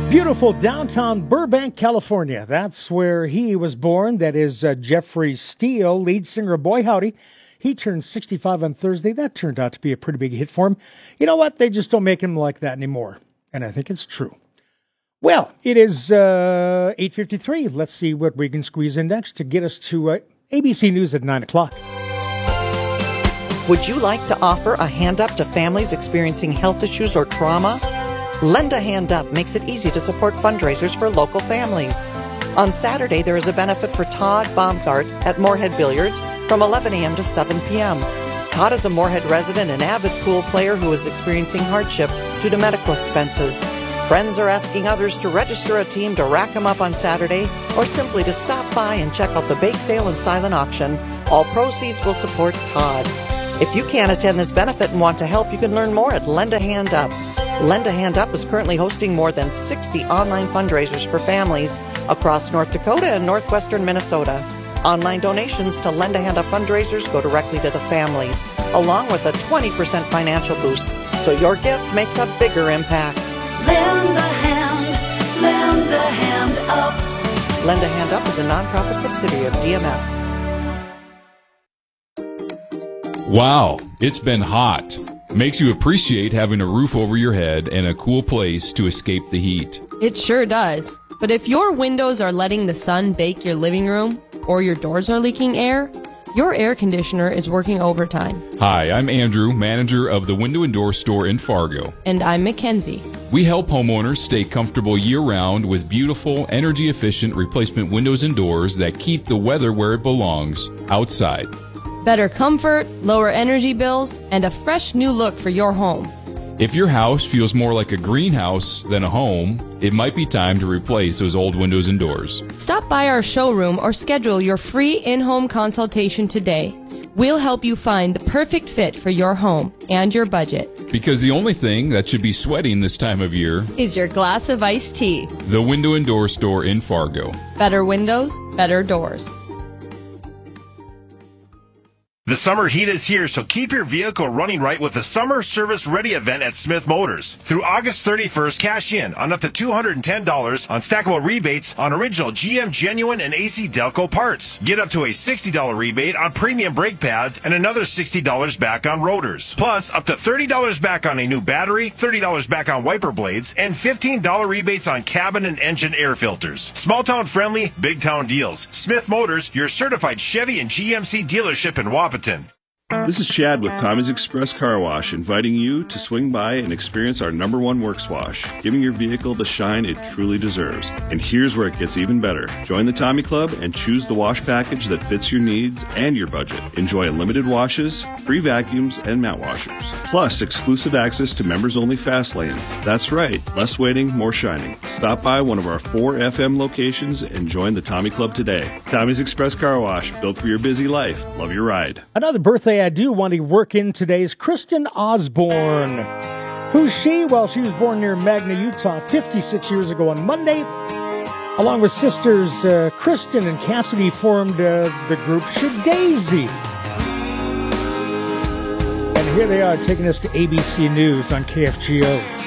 Beautiful downtown Burbank, California. That's where he was born. That is Jeffrey Steele, lead singer of Boy Howdy. He turned 65 on Thursday. That turned out to be a pretty big hit for him. You know what? They just don't make him like that anymore. And I think it's true. Well, it is 8:53. Let's see what we can squeeze in next to get us to ABC News at 9 o'clock. Would you like to offer a hand up to families experiencing health issues or trauma? Lend a Hand Up makes it easy to support fundraisers for local families. On Saturday, there is a benefit for Todd Baumgart at Moorhead Billiards from 11 a.m. to 7 p.m. Todd is a Moorhead resident and avid pool player who is experiencing hardship due to medical expenses. Friends are asking others to register a team to rack him up on Saturday or simply to stop by and check out the bake sale and silent auction. All proceeds will support Todd. If you can't attend this benefit and want to help, you can learn more at Lend a Hand Up. Lend a Hand Up is currently hosting more than 60 online fundraisers for families across North Dakota and northwestern Minnesota. Online donations to Lend a Hand Up fundraisers go directly to the families, along with a 20% financial boost, so your gift makes a bigger impact. Lend a hand, lend a hand up. Lend a Hand Up is a nonprofit subsidiary of DMF. Wow, it's been hot. Makes you appreciate having a roof over your head and a cool place to escape the heat. It sure does. But if your windows are letting the sun bake your living room, or your doors are leaking air, your air conditioner is working overtime. Hi, I'm Andrew, manager of the Window and Door Store in Fargo. And I'm Mackenzie. We help homeowners stay comfortable year-round with beautiful, energy-efficient replacement windows and doors that keep the weather where it belongs, outside. Better comfort, lower energy bills, and a fresh new look for your home. If your house feels more like a greenhouse than a home, it might be time to replace those old windows and doors. Stop by our showroom or schedule your free in-home consultation today. We'll help you find the perfect fit for your home and your budget. Because the only thing that should be sweating this time of year is your glass of iced tea. The Window and Door Store in Fargo. Better windows, better doors. The summer heat is here, so keep your vehicle running right with the Summer Service Ready event at Smith Motors. Through August 31st, cash in on up to $210 on stackable rebates on original GM Genuine and AC Delco parts. Get up to a $60 rebate on premium brake pads and another $60 back on rotors. Plus, up to $30 back on a new battery, $30 back on wiper blades, and $15 rebates on cabin and engine air filters. Small town friendly, big town deals. Smith Motors, your certified Chevy and GMC dealership in Wapaton. This is Chad with Tommy's Express Car Wash, inviting you to swing by and experience our #1 Works Wash, giving your vehicle the shine it truly deserves. And here's where it gets even better. Join the Tommy Club and choose the wash package that fits your needs and your budget. Enjoy unlimited washes, free vacuums, and mat washers. Plus, exclusive access to members-only fast lanes. That's right, less waiting, more shining. Stop by one of our 4 FM locations and join the Tommy Club today. Tommy's Express Car Wash, built for your busy life. Love your ride. Another birthday I do want to work in today is Kristen Osborne. Who's she? Well, she was born near Magna, Utah 56 years ago on Monday. Along with sisters Kristen and Cassidy formed the group Shadaisy. And here they are taking us to ABC News on KFGO.